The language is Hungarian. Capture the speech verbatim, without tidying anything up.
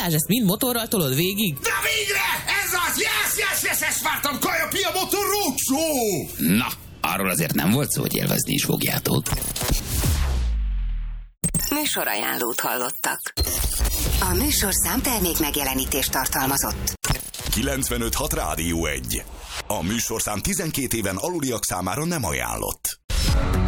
Balázs, ezt mind motorral tolod végig? De végre! Ez az! Yes, yes, yes, ezt vártam! Kaja Pia Motor Roadshow! Na, arról azért nem volt szó, hogy élvezni is fogjátok. Műsorajánlót hallottak. A műsorszám termék megjelenítést tartalmazott. kilencvenöt hat Rádió egy. A műsorszám tizenkét éven aluliak számára nem ajánlott.